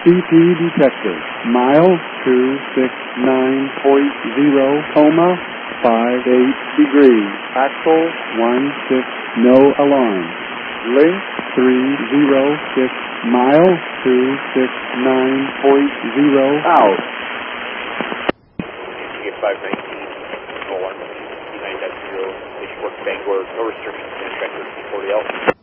CP detected. Mile 269.0, coma, 58 degrees. Axle 16, no alarm. Link 306, mile 269.0, out. Get 519, no alarm, 29.0, Station Work, Bangor, no restrictions, manufacturer, 40L.